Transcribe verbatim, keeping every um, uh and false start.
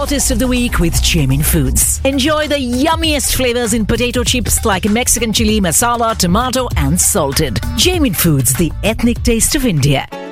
Hottest of the week with Jamin Foods. Enjoy the yummiest flavors in potato chips like Mexican chili, masala, tomato and salted. Jamin Foods, the ethnic taste of India.